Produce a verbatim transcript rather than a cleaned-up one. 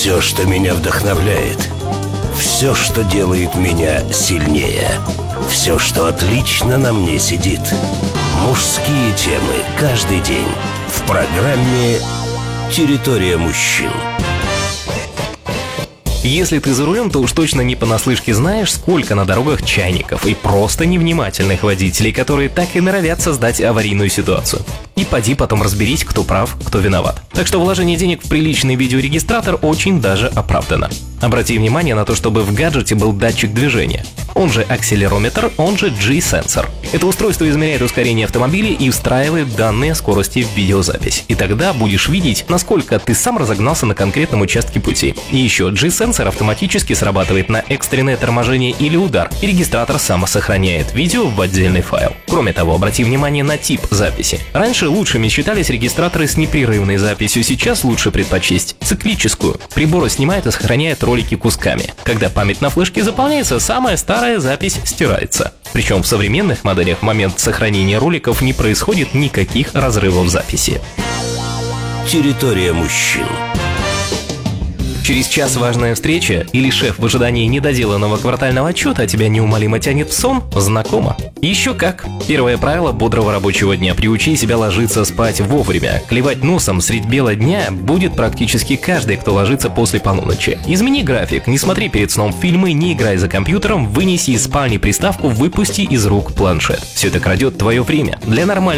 Все, что меня вдохновляет, все, что делает меня сильнее, все, что отлично на мне сидит. Мужские темы каждый день в программе «Территория мужчин». Если ты за рулем, то уж точно не понаслышке знаешь, сколько на дорогах чайников и просто невнимательных водителей, которые так и норовят создать аварийную ситуацию. И поди потом разберись, кто прав, кто виноват. Так что вложение денег в приличный видеорегистратор очень даже оправдано. Обрати внимание на то, чтобы в гаджете был датчик движения, он же акселерометр, он же G-сенсор. Это устройство измеряет ускорение автомобиля и встраивает данные скорости в видеозапись. И тогда будешь видеть, насколько ты сам разогнался на конкретном участке пути. И еще G-сенсор автоматически срабатывает на экстренное торможение или удар, и регистратор самосохраняет видео в отдельный файл. Кроме того, обрати внимание на тип записи. Раньше лучшими считались регистраторы с непрерывной записью, сейчас лучше предпочесть циклическую. Прибор снимает и сохраняет ролики кусками. Когда память на флешке заполняется, самая старая запись стирается. Причем в современных моделях в момент сохранения роликов не происходит никаких разрывов записи. Территория мужчин. Через час важная встреча или шеф в ожидании недоделанного квартального отчета, а тебя неумолимо тянет в сон? Знакомо. Еще как. Первое правило бодрого рабочего дня: приучи себя ложиться спать вовремя. Клевать носом средь бела дня будет практически каждый, кто ложится после полуночи. Измени график, не смотри перед сном фильмы, не играй за компьютером, вынеси из спальни приставку, выпусти из рук планшет. Все это крадет твое время. Для нормального